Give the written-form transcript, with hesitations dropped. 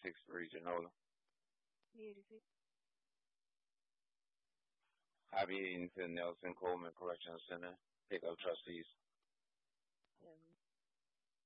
Regional. The 86th. Happy to Nelson Coleman Correctional Center. Pick up trustees.